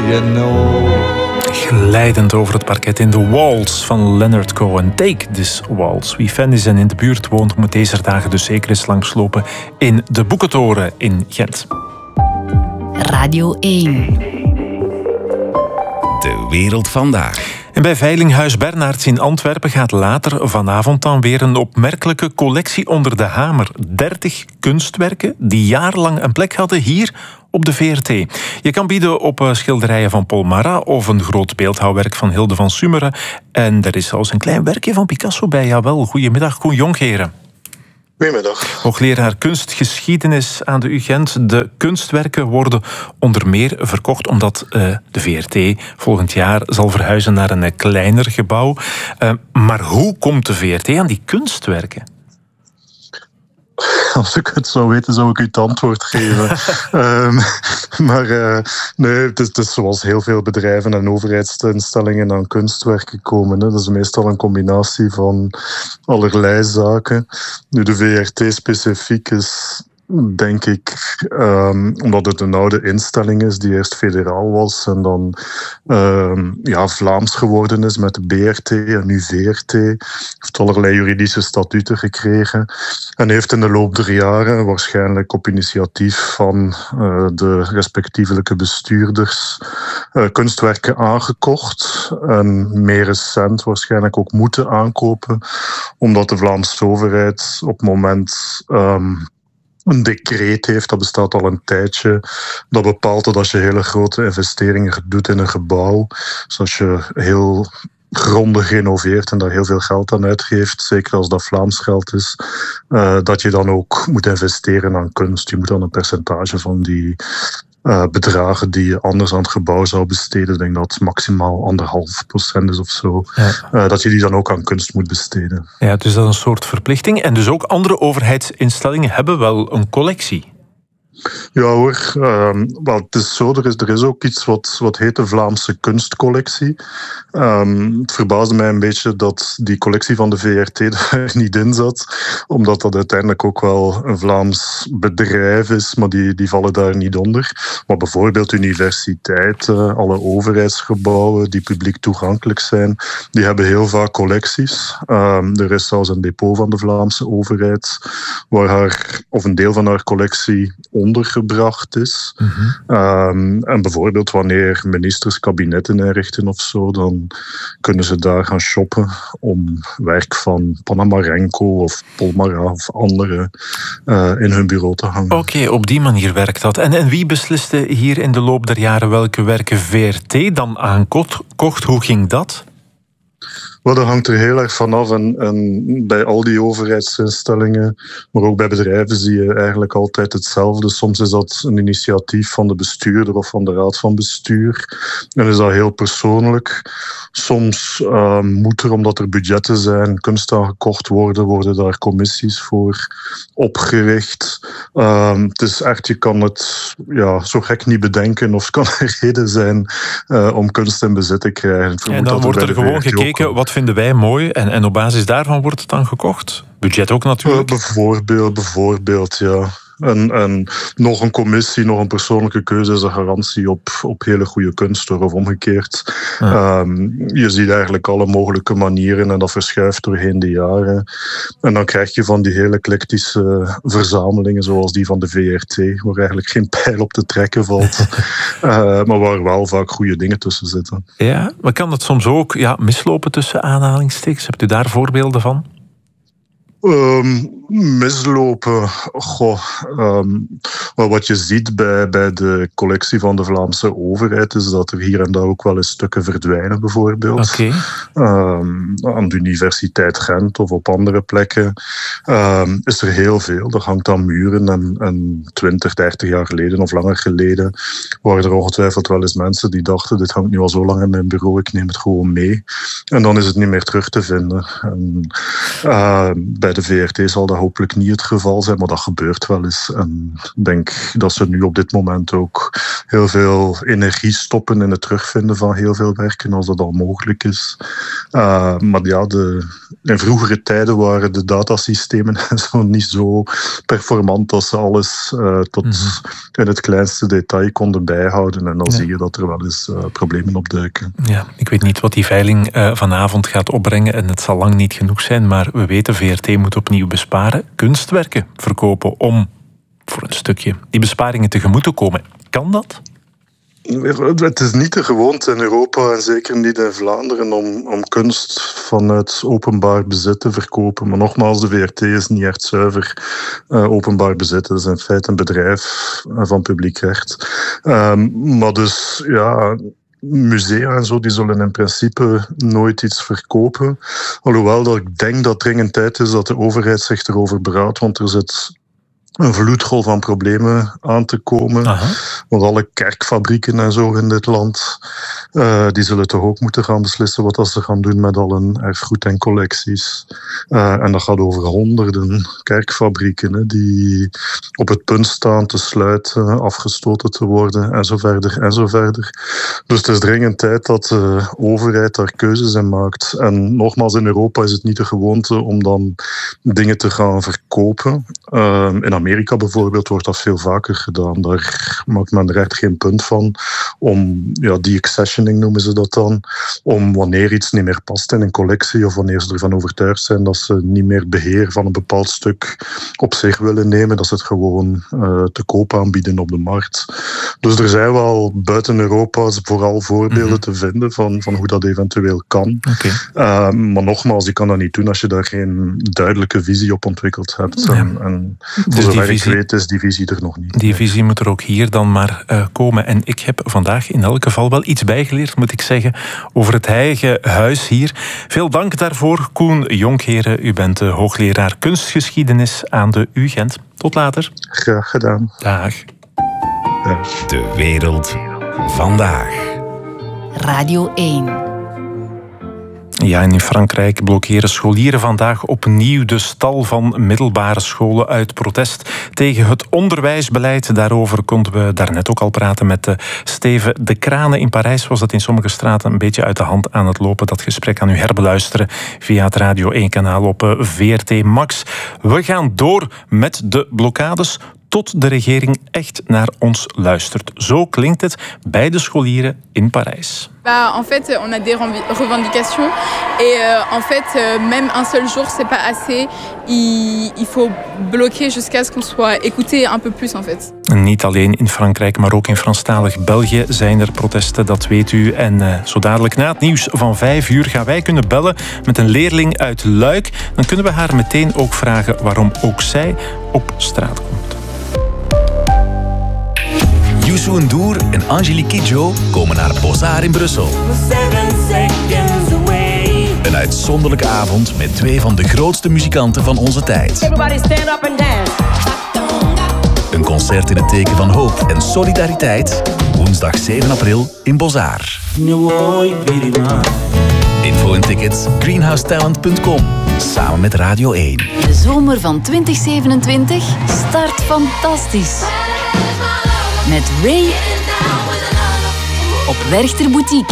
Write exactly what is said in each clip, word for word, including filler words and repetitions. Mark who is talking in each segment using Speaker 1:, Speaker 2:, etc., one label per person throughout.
Speaker 1: you know.
Speaker 2: Glijdend over het parket in The Waltz van Leonard Cohen. Take this waltz. Wie fan is en in de buurt woont, moet deze dagen dus zeker eens langslopen in de Boekentoren in Gent.
Speaker 3: Radio één.
Speaker 4: De wereld vandaag.
Speaker 2: En bij Veilinghuis Bernards in Antwerpen gaat later vanavond dan weer een opmerkelijke collectie onder de hamer. dertig kunstwerken die jarenlang een plek hadden hier op de V R T. Je kan bieden op schilderijen van Paul Marat of een groot beeldhouwwerk van Hilde van Sumeren. En er is zelfs een klein werkje van Picasso bij. Jawel, goedemiddag, Koen Jongheren.
Speaker 5: Goedemiddag.
Speaker 2: Hoogleraar kunstgeschiedenis aan de U Gent. De kunstwerken worden onder meer verkocht omdat uh, de V R T volgend jaar zal verhuizen naar een uh, kleiner gebouw. Uh, maar hoe komt de V R T aan die kunstwerken?
Speaker 5: Als ik het zou weten, zou ik u het antwoord geven. um, maar uh, nee, het is, het is zoals heel veel bedrijven en overheidsinstellingen aan kunstwerken komen. Hè. Dat is meestal een combinatie van allerlei zaken. Nu, de V R T specifiek is, denk ik, um, omdat het een oude instelling is die eerst federaal was en dan um, ja, Vlaams geworden is met de B R T en nu V R T. Heeft allerlei juridische statuten gekregen en heeft in de loop der jaren, waarschijnlijk op initiatief van uh, de respectievelijke bestuurders, uh, kunstwerken aangekocht en meer recent waarschijnlijk ook moeten aankopen, omdat de Vlaamse overheid op het moment Um, een decreet heeft, dat bestaat al een tijdje, dat bepaalt dat als je hele grote investeringen doet in een gebouw, dus als je heel grondig renoveert en daar heel veel geld aan uitgeeft, zeker als dat Vlaams geld is, uh, dat je dan ook moet investeren aan kunst. Je moet dan een percentage van die Uh, bedragen die je anders aan het gebouw zou besteden, ik denk dat het maximaal anderhalf procent is of zo, ja. uh, dat je die dan ook aan kunst moet besteden.
Speaker 2: Ja, dus dat is een soort verplichting. En dus ook andere overheidsinstellingen hebben wel een collectie.
Speaker 5: Ja hoor, um, wel, het is zo, er is, er is ook iets wat, wat heet de Vlaamse kunstcollectie. Um, het verbaasde mij een beetje dat die collectie van de V R T daar niet in zat, omdat dat uiteindelijk ook wel een Vlaams bedrijf is, maar die, die vallen daar niet onder. Maar bijvoorbeeld universiteiten, alle overheidsgebouwen die publiek toegankelijk zijn, die hebben heel vaak collecties. Um, er is zelfs een depot van de Vlaamse overheid, waar haar, of een deel van haar collectie ondergebracht is. Mm-hmm. Um, en bijvoorbeeld wanneer ministers kabinetten inrichten of zo, dan kunnen ze daar gaan shoppen om werk van Panamarenko of Paul Marat of anderen uh, in hun bureau te hangen.
Speaker 2: Oké, okay, op die manier werkt dat. En, en wie besliste hier in de loop der jaren welke werken V R T dan aankocht? Hoe ging dat?
Speaker 5: Wel, dat hangt er heel erg vanaf en, en bij al die overheidsinstellingen, maar ook bij bedrijven zie je eigenlijk altijd hetzelfde. Soms is dat een initiatief van de bestuurder of van de raad van bestuur en is dat heel persoonlijk. Soms uh, moet er, omdat er budgetten zijn, kunst aangekocht worden, worden daar commissies voor opgericht. Uh, het is echt, je kan het ja, zo gek niet bedenken of het kan een reden zijn uh, om kunst in bezit te krijgen.
Speaker 2: En dan wordt er gewoon gekeken, wat vinden wij mooi en, en op basis daarvan wordt het dan gekocht? Budget ook natuurlijk?
Speaker 5: Uh, bijvoorbeeld, bijvoorbeeld, ja. En, en nog een commissie, nog een persoonlijke keuze is een garantie op, op hele goede kunst, of omgekeerd. Ja. Um, je ziet eigenlijk alle mogelijke manieren en dat verschuift doorheen de jaren. En dan krijg je van die hele eclectische verzamelingen, zoals die van de V R T, waar eigenlijk geen pijl op te trekken valt, uh, maar waar wel vaak goede dingen tussen zitten.
Speaker 2: Ja, maar kan dat soms ook ja, mislopen tussen aanhalingstekens? Hebt u daar voorbeelden van?
Speaker 5: Um, mislopen. Goh, um, maar wat je ziet bij, bij de collectie van de Vlaamse overheid is dat er hier en daar ook wel eens stukken verdwijnen, bijvoorbeeld.
Speaker 2: Okay.
Speaker 5: Um, aan de Universiteit Gent of op andere plekken um, is er heel veel. Dat hangt aan muren en, en twintig, dertig jaar geleden of langer geleden waren er ongetwijfeld wel eens mensen die dachten, dit hangt nu al zo lang in mijn bureau, ik neem het gewoon mee. En dan is het niet meer terug te vinden. En, uh, bij de V R T zal dat dat hopelijk niet het geval zijn, maar dat gebeurt wel eens. En ik denk dat ze nu op dit moment ook heel veel energie stoppen in het terugvinden van heel veel werken, als dat al mogelijk is. Uh, maar ja, de, in vroegere tijden waren de datasystemen zo niet zo performant dat ze alles uh, tot mm-hmm. in het kleinste detail konden bijhouden. En dan ja. zie je dat er wel eens uh, problemen opduiken.
Speaker 2: Ja, ik weet niet wat die veiling uh, vanavond gaat opbrengen en het zal lang niet genoeg zijn, maar we weten, V R T moet opnieuw besparen. Kunstwerken verkopen om voor een stukje die besparingen tegemoet te komen. Kan dat?
Speaker 5: Het is niet de gewoonte in Europa en zeker niet in Vlaanderen om, om kunst vanuit openbaar bezit te verkopen. Maar nogmaals, de V R T is niet echt zuiver uh, openbaar bezit. Het is in feite een bedrijf van publiek recht. Um, maar dus, ja... Musea en zo, die zullen in principe nooit iets verkopen. Alhoewel dat ik denk dat het dringend tijd is dat de overheid zich erover beraadt, want er zit een vloedgolf van problemen aan te komen. Aha. Want alle kerkfabrieken en zo in dit land, uh, die zullen toch ook moeten gaan beslissen wat dat ze gaan doen met al hun erfgoed en collecties. Uh, en dat gaat over honderden kerkfabrieken, hè, die op het punt staan te sluiten, afgestoten te worden en zo verder en zo verder. Dus het is dringend tijd dat de overheid daar keuzes in maakt. En nogmaals, in Europa is het niet de gewoonte om dan dingen te gaan verkopen. Uh, in Amerika bijvoorbeeld wordt dat veel vaker gedaan. Daar maakt men er echt geen punt van om, ja, de-accessioning noemen ze dat dan, om wanneer iets niet meer past in een collectie of wanneer ze ervan overtuigd zijn dat ze niet meer beheer van een bepaald stuk op zich willen nemen, dat ze het gewoon uh, te koop aanbieden op de markt. Dus er zijn wel buiten Europa vooral voorbeelden mm-hmm. te vinden van, van hoe dat eventueel kan. Okay. Uh, maar nogmaals, je kan dat niet doen als je daar geen duidelijke visie op ontwikkeld hebt. Ja. En, en
Speaker 2: dus
Speaker 5: zover ik weet is die visie er nog niet.
Speaker 2: Die visie moet er ook hier dan maar uh, komen. En ik heb vandaag in elk geval wel iets bijgeleerd, moet ik zeggen, over het eigen huis hier. Veel dank daarvoor, Koen Jonkheren. U bent uh, hoogleraar kunstgeschiedenis aan de U Gent. Tot later.
Speaker 5: Graag gedaan.
Speaker 2: Dag.
Speaker 5: Dag.
Speaker 1: De wereld vandaag.
Speaker 3: Radio één.
Speaker 2: Ja, en in Frankrijk blokkeren scholieren vandaag opnieuw de stal van middelbare scholen uit protest tegen het onderwijsbeleid. Daarover konden we daarnet ook al praten met Steven de Kranen. In Parijs was dat in sommige straten een beetje uit de hand aan het lopen. Dat gesprek kan u herbeluisteren via het Radio één-kanaal op V R T Max. We gaan door met de blokkades tot de regering echt naar ons luistert. Zo klinkt het bij de scholieren in Parijs.
Speaker 4: Bah, en fait, on a des revendications et euh, en fait, euh, même un seul jour, c'est pas assez. Il, il faut bloquer jusqu'à ce qu'on soit écouté un peu plus, en fait.
Speaker 2: Niet alleen in Frankrijk, maar ook in Franstalig België zijn er protesten, dat weet u. En uh, zo dadelijk na het nieuws van vijf uur gaan wij kunnen bellen met een leerling uit Luik. Dan kunnen we haar meteen ook vragen waarom ook zij op straat komt.
Speaker 1: Youssou N'Dour en Angélique Kidjo komen naar Bozar in Brussel. Een uitzonderlijke avond met twee van de grootste muzikanten van onze tijd. Een concert in het teken van hoop en solidariteit. Woensdag zeven april in Bozar. Info en tickets greenhouse talent punt com. Samen met Radio één.
Speaker 3: De zomer van twintig zevenentwintig start fantastisch. Met Ray op Werchter Boutique.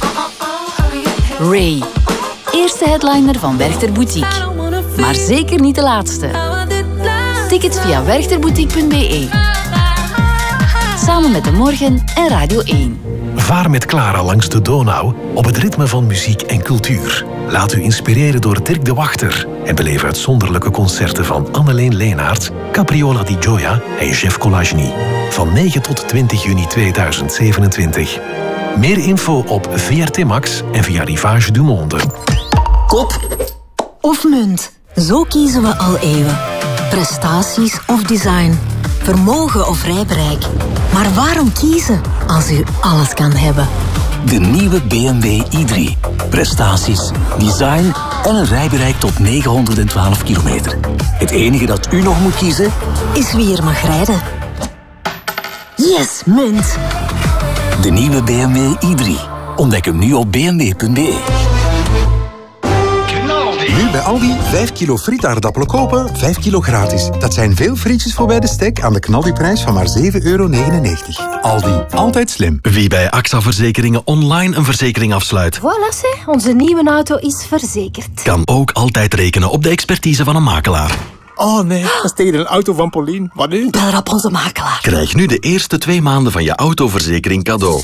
Speaker 3: Ray, eerste headliner van Werchter Boutique. Maar zeker niet de laatste. Tickets via werchterboutique punt b e. Samen met De Morgen en Radio één.
Speaker 6: Vaar met Clara langs de Donau op het ritme van muziek en cultuur. Laat u inspireren door Dirk de Wachter en beleef uitzonderlijke concerten van Anneleen Leenaert, Capriola di Gioia en Jeff Colagny. Van negen tot twintig juni tweeduizend zevenentwintig. Meer info op V R T Max en via Rivage du Monde.
Speaker 7: Kop of munt. Zo kiezen we al eeuwen. Prestaties of design. Vermogen of rijbereik. Maar waarom kiezen als u alles kan hebben?
Speaker 8: De nieuwe B M W i drie. Prestaties, design en een rijbereik tot negenhonderdtwaalf kilometer. Het enige dat u nog moet kiezen
Speaker 7: is wie er mag rijden. Yes, munt.
Speaker 8: De nieuwe B M W i drie. Ontdek hem nu op b m w punt b e.
Speaker 1: Nu
Speaker 9: Nu bij Aldi vijf kilo frietaardappelen kopen, vijf kilo gratis. Dat zijn veel frietjes voor bij de stek aan de knaldiprijs van maar zeven euro negenennegentig. Aldi, altijd slim.
Speaker 6: Wie bij A X A Verzekeringen online een verzekering afsluit,
Speaker 10: Voilà, zeg, onze nieuwe auto is verzekerd.
Speaker 6: kan ook altijd rekenen op de expertise van een makelaar.
Speaker 11: Oh nee, dat is tegen een auto van Pauline. Wat nu?
Speaker 10: Bel op onze makelaar.
Speaker 6: Krijg nu de eerste twee maanden van je autoverzekering cadeau.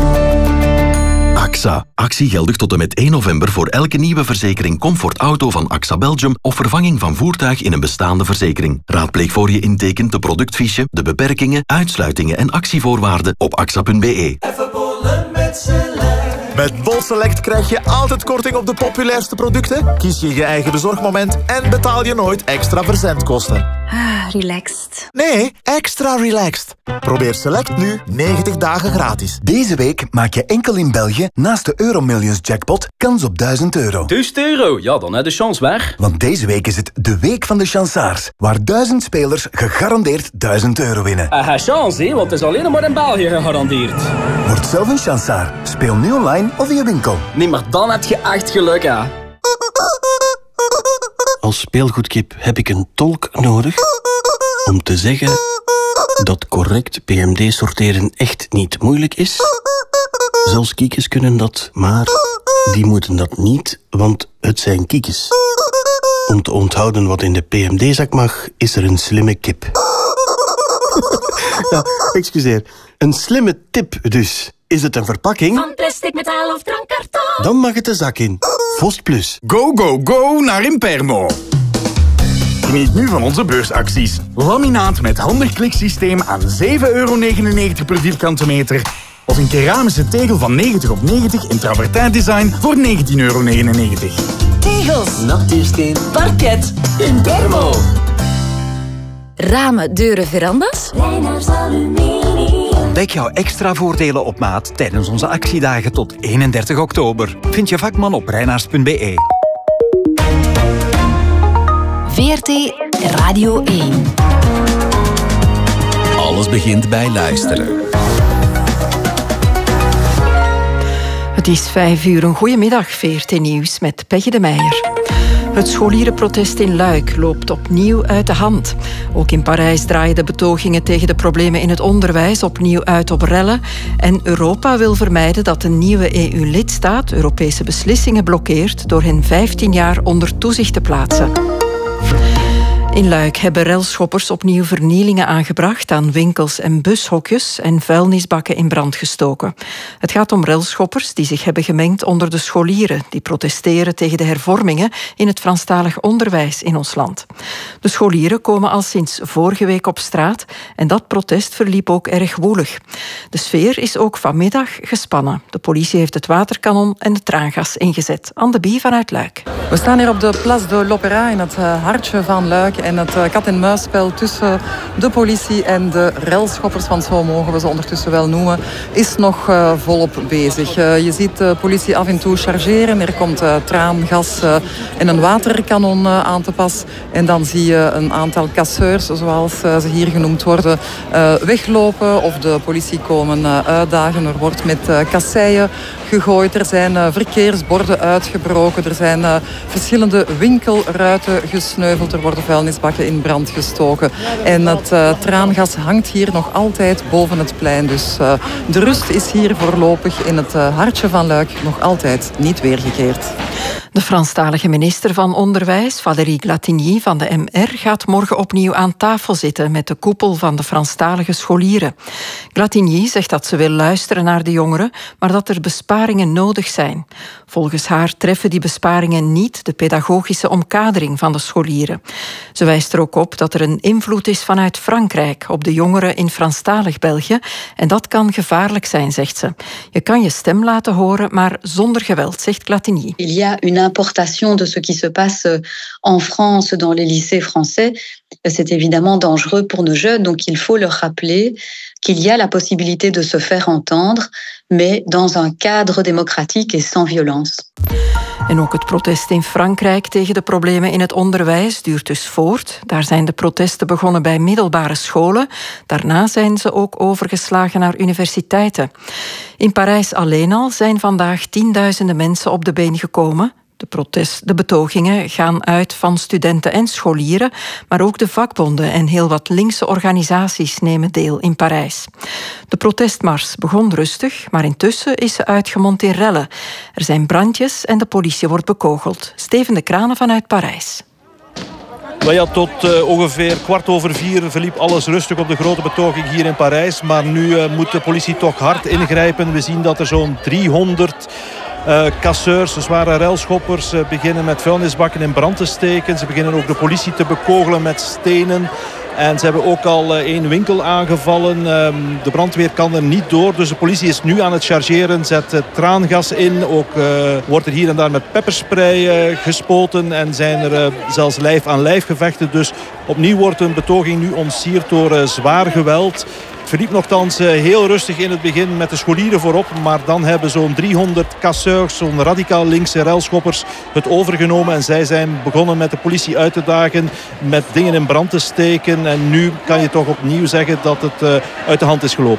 Speaker 6: A X A. Actie geldig tot en met één november voor elke nieuwe verzekering Comfort Auto van A X A Belgium of vervanging van voertuig in een bestaande verzekering. Raadpleeg voor je intekent de productfiche, de beperkingen, uitsluitingen en actievoorwaarden op axa punt be.
Speaker 12: Even bollen met Select.
Speaker 13: Met Bol Select krijg je altijd korting op de populairste producten, kies je je eigen bezorgmoment en betaal je nooit extra verzendkosten.
Speaker 10: Ah, relaxed.
Speaker 13: Nee, extra relaxed. Probeer Select nu negentig dagen gratis.
Speaker 14: Deze week maak je enkel in België naast de Euromillions jackpot kans op duizend euro.
Speaker 15: duizend euro? Ja, dan heb je de chance waar.
Speaker 14: Want deze week is het de week van de chansaars, waar duizend spelers gegarandeerd duizend euro winnen.
Speaker 15: Uh, chance, hè, want het is alleen nog maar in België gegarandeerd.
Speaker 14: Word zelf een chansaar. Speel nu online of in je winkel.
Speaker 15: Nee, maar dan heb je echt geluk, hè.
Speaker 16: Als speelgoedkip heb ik een tolk nodig om te zeggen dat correct P M D sorteren echt niet moeilijk is. Zelfs kiekjes kunnen dat, maar die moeten dat niet, want het zijn kiekjes. Om te onthouden wat in de P M D-zak mag, is er een slimme kip. Ja, excuseer. Een slimme tip dus. Is het een verpakking?
Speaker 10: Van plastic, metaal of drankkarton?
Speaker 16: Dan mag het de zak in. Vost Plus.
Speaker 11: Go, go, go naar Impermo. Geniet nu van onze beursacties. Laminaat met handig kliksysteem aan zeven euro negenennegentig per vierkante meter. Of een keramische tegel van negentig op negentig in travertijn design voor negentien euro negenennegentig.
Speaker 10: Tegels,
Speaker 8: Natuursteen,
Speaker 10: parket, Impermo. Ramen, deuren, verandas?
Speaker 7: Leenaars Aluminium.
Speaker 17: Ontdek jouw extra voordelen op maat tijdens onze actiedagen tot eenendertig oktober. Vind je vakman op reinaars punt be.
Speaker 3: V R T Radio één.
Speaker 1: Alles begint bij luisteren.
Speaker 18: Het is vijf uur. Een goedemiddag, V R T Nieuws met Peggy de Meijer. Het scholierenprotest in Luik loopt opnieuw uit de hand. Ook in Parijs draaien de betogingen tegen de problemen in het onderwijs opnieuw uit op rellen. En Europa wil vermijden dat een nieuwe E U-lidstaat Europese beslissingen blokkeert door hen vijftien jaar onder toezicht te plaatsen. In Luik hebben relschoppers opnieuw vernielingen aangebracht aan winkels en bushokjes en vuilnisbakken in brand gestoken. Het gaat om relschoppers die zich hebben gemengd onder de scholieren die protesteren tegen de hervormingen in het Franstalig onderwijs in ons land. De scholieren komen al sinds vorige week op straat en dat protest verliep ook erg woelig. De sfeer is ook vanmiddag gespannen. De politie heeft het waterkanon en de traangas ingezet. Anne Bie vanuit Luik.
Speaker 19: We staan hier op de Place de l'Opéra in het hartje van Luik. En het kat-en-muisspel tussen de politie en de relschoppers, want zo mogen we ze ondertussen wel noemen, is nog uh, volop bezig. Uh, je ziet de politie af en toe chargeren. Er komt uh, traangas uh, en een waterkanon uh, aan te pas. En dan zie je een aantal casseurs, zoals uh, ze hier genoemd worden, uh, weglopen of de politie komen uh, uitdagen. Er wordt met uh, kasseien gegooid. Er zijn uh, verkeersborden uitgebroken. Er zijn uh, verschillende winkelruiten gesneuveld. Er worden vuilnisbakken in brand gestoken. En het uh, traangas hangt hier nog altijd boven het plein. Dus uh, de rust is hier voorlopig in het uh, hartje van Luik nog altijd niet weergekeerd.
Speaker 18: De Franstalige minister van Onderwijs, Valérie Glatigny van de M R, gaat morgen opnieuw aan tafel zitten met de koepel van de Franstalige scholieren. Glatigny zegt dat ze wil luisteren naar de jongeren, maar dat er besparingen nodig zijn. Volgens haar treffen die besparingen niet de pedagogische omkadering van de scholieren. Ze wijst er ook op dat er een invloed is vanuit Frankrijk op de jongeren in Franstalig België en dat kan gevaarlijk zijn, zegt ze. Je kan je stem laten horen, maar zonder geweld, zegt Glatigny.
Speaker 20: Il y a une importation de ce qui se passe en France dans les lycées français. C'est évidemment dangereux pour nos jeunes, donc il faut leur rappeler qu'il y a la possibilité de se faire entendre, mais dans un cadre démocratique et sans violence.
Speaker 18: En ook het protest in Frankrijk tegen de problemen in het onderwijs duurt dus voort. Daar zijn de protesten begonnen bij middelbare scholen. Daarna zijn ze ook overgeslagen naar universiteiten. In Parijs alleen al zijn vandaag tienduizenden mensen op de been gekomen. De, protest, de betogingen gaan uit van studenten en scholieren, maar ook de vakbonden en heel wat linkse organisaties nemen deel in Parijs. De protestmars begon rustig, maar intussen is ze uitgemond in rellen. Er zijn brandjes en de politie wordt bekogeld. Steven de Kranen vanuit Parijs.
Speaker 21: Maar ja, tot uh, ongeveer kwart over vier verliep alles rustig op de grote betoging hier in Parijs. Maar nu uh, moet de politie toch hard ingrijpen. We zien dat er zo'n driehonderd uh, casseurs, zware relschoppers, uh, beginnen met vuilnisbakken in brand te steken. Ze beginnen ook de politie te bekogelen met stenen. En ze hebben ook al één winkel aangevallen. De brandweer kan er niet door. Dus de politie is nu aan het chargeren. Zet traangas in. Ook uh, wordt er hier en daar met pepperspray uh, gespoten. En zijn er uh, zelfs lijf aan lijf gevechten. Dus opnieuw wordt een betoging nu ontsierd door uh, zwaar geweld. Het verliep nogthans heel rustig in het begin met de scholieren voorop. Maar dan hebben zo'n driehonderd casseurs, zo'n radicaal linkse relschoppers, het overgenomen. En zij zijn begonnen met de politie uit te dagen, met dingen in brand te steken. En nu kan je toch opnieuw zeggen dat het uh, uit de hand is gelopen.